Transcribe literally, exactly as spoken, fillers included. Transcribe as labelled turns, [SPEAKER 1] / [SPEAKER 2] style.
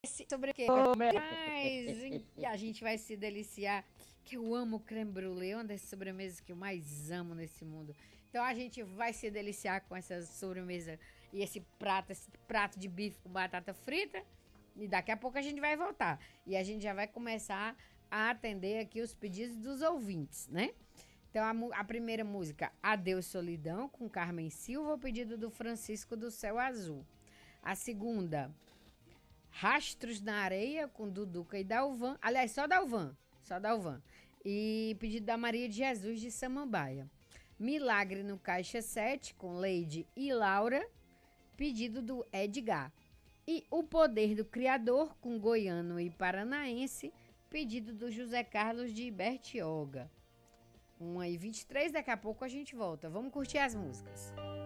[SPEAKER 1] Sobre o quê? Mas e a gente vai se deliciar. Que eu amo creme brulee, uma das sobremesas que eu mais amo nesse mundo. Então a gente vai se deliciar com essa sobremesa e esse prato, esse prato de bife com batata frita. E daqui a pouco a gente vai voltar. E a gente já vai começar a atender aqui os pedidos dos ouvintes, né? Então a, a primeira música, Adeus Solidão, com Carmen Silva, o pedido do Francisco do Céu Azul. A segunda, Rastros na Areia, com Duduca e Dalvan. Aliás, só Dalvan. Só Dalvan. E pedido da Maria de Jesus de Samambaia. Milagre no Caixa sete, com Leide e Laura. Pedido do Edgar. E O Poder do Criador, com Goiano e Paranaense. Pedido do José Carlos de Bertioga. uma e vinte e três, daqui a pouco a gente volta. Vamos curtir as músicas.